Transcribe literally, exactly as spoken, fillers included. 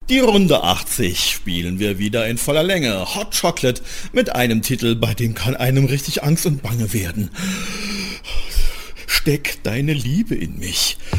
Die Runde achtzig spielen wir wieder in voller Länge. Hot Chocolate mit einem Titel, bei dem kann einem richtig Angst und Bange werden. Steck deine Liebe in mich.